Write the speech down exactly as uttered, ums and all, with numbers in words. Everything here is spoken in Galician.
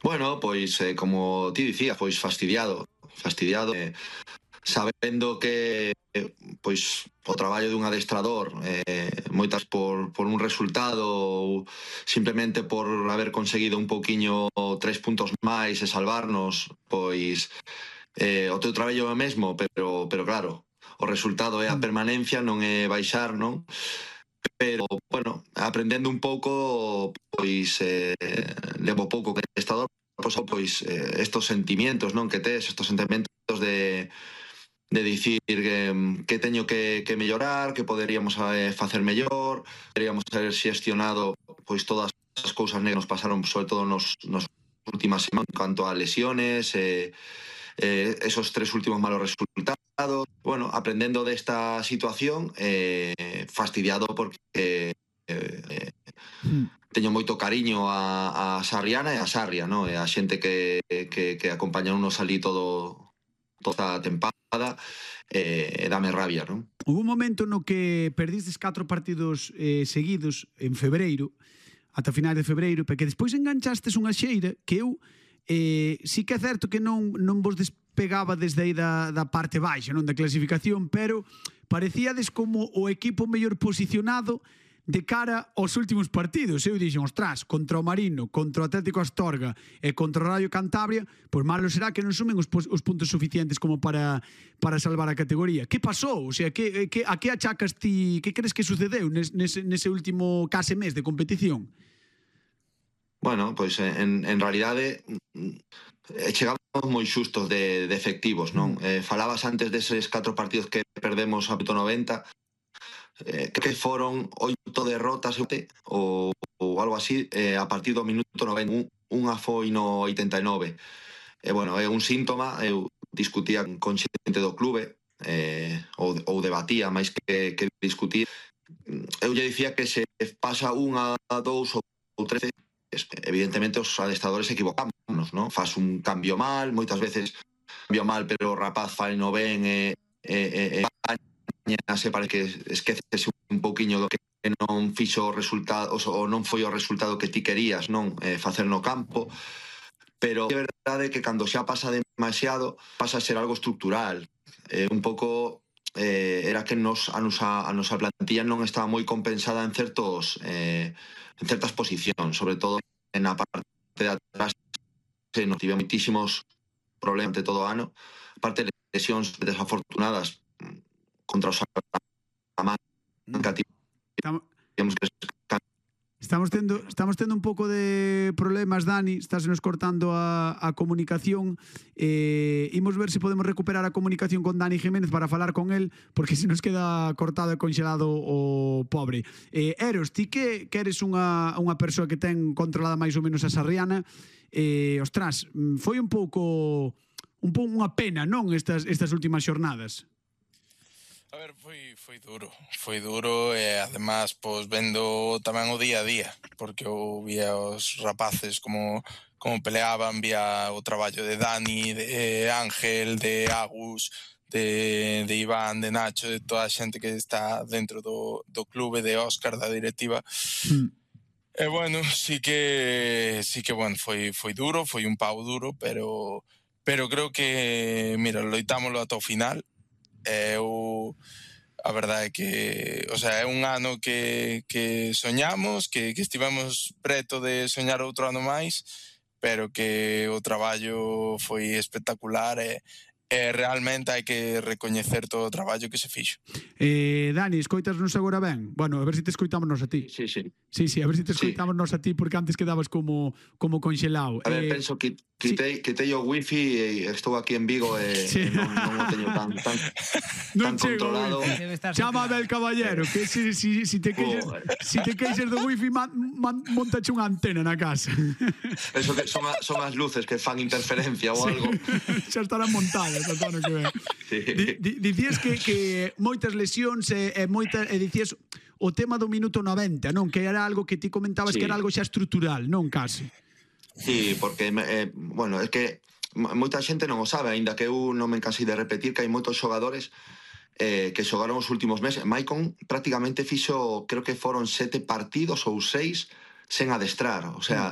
Bueno, pois, eh, como ti dicías, pois fastidiado, fastidiado, eh, sabendo que, eh, pois, o traballo dun adestrador, eh, moitas por, por un resultado ou simplemente por haber conseguido un pouquiño tres puntos máis e salvarnos, pois, eh, o teu traballo é o mesmo, pero, pero claro, o resultado é a permanencia, non é baixar, non? Pero, bueno, aprendendo un pouco, pois, eh, levo pouco que adestrador, pois, pois eh, estos sentimientos, non, que tes, estos sentimentos de de dicir que, que teño que, que mellorar, que poderíamos eh, facer mellor, poderíamos haber xestionado pois todas as cousas negras que nos pasaron, sobre todo nos, nos últimas semanas, en cuanto a lesiones, eh, eh, esos tres últimos malos resultados. Bueno, aprendendo desta situación, eh, fastidiado porque eh, eh, teño moito cariño a, a Sarriana e a Sarria, no? E a xente que, que, que acompañanos ali todo toda a tempada, e eh, dame rabia, non? Hubo un momento no que perdistes catro partidos eh, seguidos en febreiro, ata finais de febreiro, pero que despois enganchastes unha xeira que eu eh, sí que é certo que non, non vos despegaba desde aí da, da parte baixa, non da clasificación, pero parecíades como o equipo mellor posicionado de cara aos últimos partidos. Eu dixen, ostras, contra o Marino, contra o Atlético Astorga e contra o Rayo Cantabria, pois malo será que non sumen os, os puntos suficientes como para para salvar a categoría. Que pasou? O sea, que, que, a que achacas ti, que crees que sucedeu nese, nese último case mes de competición? Bueno, pois en, en realidade chegamos moi xustos de, de efectivos, non? Mm. Eh, falabas antes deses catro partidos que perdemos a noventa, eh, que foron oito derrotas ou, ou algo así, eh, a partir do minuto noventa. Un, unha foi no oitenta e nove. E, bueno, é un síntoma, eu discutía con xente do clube, eh, ou, ou debatía máis que, que discutir. Eu lle dicía que se pasa unha, dous ou tres, evidentemente os adestradores equivocamos, non? Fas un cambio mal, moitas veces cambio mal, pero o rapaz fai no ben e, e, e, e se parece que esquecese un pouquiño do que non fixo o resultado, ou non foi o resultado que ti querías, non? Eh, facer no campo. Pero é verdade que cando xa pasa demasiado pasa a ser algo estructural. Eh, un pouco eh, era que nos, a, nosa, a nosa plantilla non estaba moi compensada en certos eh, en certas posicións, sobre todo en a parte de atrás, que non tive moitísimos problemas de todo o ano, aparte de lesións desafortunadas contra os Salamanca, tivemos que Estamos tendo, estamos tendo un pouco de problemas, Dani, estás nos cortando a, a comunicación. Eh, imos ver se podemos recuperar a comunicación con Dani Jiménez para falar con él, porque se nos queda cortado e congelado o pobre. Eh, Eros, ti que, que eres unha, unha persoa que ten controlada máis ou menos a Sarriana, eh, ostras, foi un pouco un pouco unha pena, non, estas, estas últimas xornadas? A ver, foi, foi duro, foi duro e además pois vendo tamén o día a día, porque eu vía os rapaces como, como peleaban, vía o traballo de Dani, de Ángel, de Agus, de, de Iván, de Nacho, de toda a xente que está dentro do, do clube, de Óscar, da directiva. Mm. E bueno, sí que sí que bueno, foi, foi duro, foi un pau duro, pero, pero creo que, mira, loitámoslo ata o final. Eu, a verdade é que, o sea, é un ano que, que soñamos, que, que estivemos preto de soñar outro ano máis, pero que o traballo foi espectacular e, e realmente hai que recoñecer todo o traballo que se fixo. Eh, Dani, escoitasnos agora ben? Bueno, a ver se te escoitámonos a ti. Sí, sí. Sí, sí, a ver se te escoitámonos sí. a ti, porque antes quedabas como, como conxelado. A ver, eh, penso que quitei, sí. quitei o wifi e estou aquí en Vigo e sí. non, non o teño tan, tan, non tan controlado. Chama del caballero, que si, si, si te queixes, oh, si te queixes do wifi, man, man, montache unha antena na casa. Eso que son, a, son as luces que fan interferencia ou sí. algo. Xa estarán montadas, xa estarán que ver. Sí. Di, di, dicías que, que moitas lesións e, e, moitas, e dicías o tema do minuto noventa, non? Que era algo que ti comentabas sí. que era algo xa estrutural, non case? Sí, porque, eh, bueno, é que moita xente non o sabe, aínda que eu non me cansei de repetir que hai moitos xogadores eh, que xogaron os últimos meses. Maicon prácticamente fixo, creo que foron sete partidos ou seis sen adestrar, o sea,